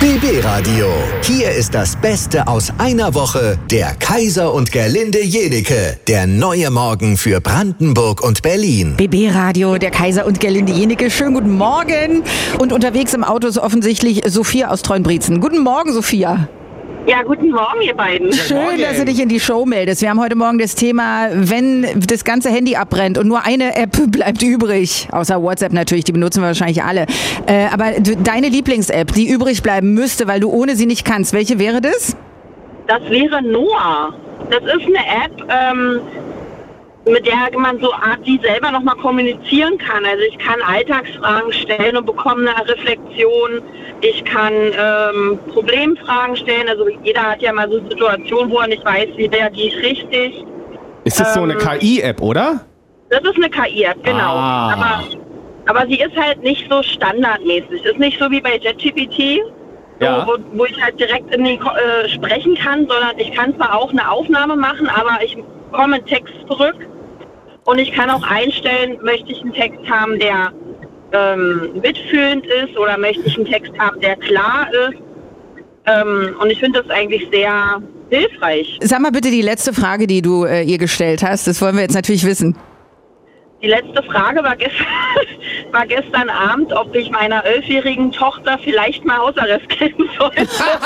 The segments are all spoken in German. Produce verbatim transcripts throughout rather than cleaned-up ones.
B B-Radio. Hier ist das Beste aus einer Woche. Der Kaiser und Gerlinde Jenike. Der neue Morgen für Brandenburg und Berlin. B B-Radio, der Kaiser und Gerlinde Jenike. Schönen guten Morgen. Und unterwegs im Auto ist offensichtlich Sophia aus Treuenbrietzen. Guten Morgen, Sophia. Ja, guten Morgen, ihr beiden. Schön, dass du dich in die Show meldest. Wir haben heute Morgen das Thema, wenn das ganze Handy abbrennt und nur eine App bleibt übrig, außer WhatsApp natürlich, die benutzen wir wahrscheinlich alle. Äh, aber du, deine Lieblings-App, die übrig bleiben müsste, weil du ohne sie nicht kannst, welche wäre das? Das wäre Noah. Das ist eine App, ähm, mit der man so Art wie selber nochmal kommunizieren kann. Also ich kann Alltagsfragen stellen und bekomme eine Reflexion. Ich kann ähm, Problemfragen stellen. Also jeder hat ja mal so Situationen, wo er nicht weiß, wie reagiere ich richtig. Ist das ähm, so eine K I-App, oder? Das ist eine K I-App, genau. Ah. Aber, aber sie ist halt nicht so standardmäßig. Ist nicht so wie bei ChatGPT, Ja. so, wo, wo ich halt direkt in die äh, sprechen kann, sondern ich kann zwar auch eine Aufnahme machen, aber ich bekomme einen Text zurück. Und ich kann auch einstellen, möchte ich einen Text haben, der ähm, mitfühlend ist oder möchte ich einen Text haben, der klar ist. Ähm, und ich finde das eigentlich sehr hilfreich. Sag mal bitte die letzte Frage, die du äh, ihr gestellt hast. Das wollen wir jetzt natürlich wissen. Die letzte Frage war, gest war gestern Abend, ob ich meiner elfjährigen Tochter vielleicht mal Hausarrest geben sollte.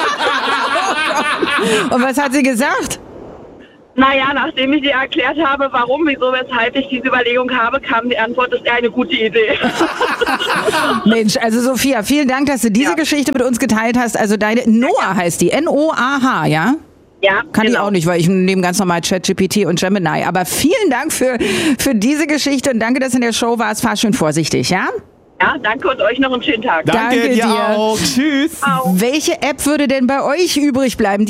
Und was hat sie gesagt? Naja, nachdem ich dir erklärt habe, warum, wieso, weshalb ich diese Überlegung habe, kam die Antwort, das ist ja eine gute Idee. Mensch, also Sophia, vielen Dank, dass du diese Ja. Geschichte mit uns geteilt hast. Also deine Noah heißt die, N O A H, ja? Ja, Kann genau. ich auch nicht, weil ich nehme ganz normal ChatGPT und Gemini. Aber vielen Dank für, für diese Geschichte und danke, dass du in der Show warst. Fahr schön vorsichtig, ja? Ja, danke und euch noch einen schönen Tag. Danke, Danke dir dir. auch. Tschüss. Au. Welche App würde denn bei euch übrig bleiben?